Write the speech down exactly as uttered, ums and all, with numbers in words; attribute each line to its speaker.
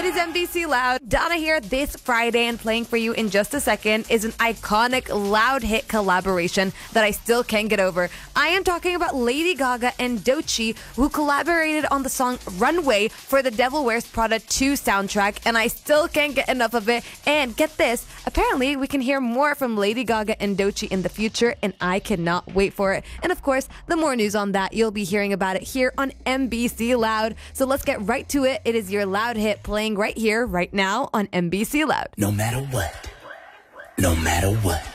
Speaker 1: It is M B C Loud. Donna here this Friday, and playing for you in just a second is an iconic Loud hit collaboration that I still can't get over. I am talking about Lady Gaga and Doechii, who collaborated on the song Runway for the Devil Wears Prada two soundtrack, and I still can't get enough of it. And get this, apparently we can hear more from Lady Gaga and Doechii in the future, and I cannot wait for it. And of course, the more news on that, you'll be hearing about it here on M B C Loud. So let's get right to it. It is your Loud hit playing right here, right now on M B C Loud.
Speaker 2: No matter what, no matter what.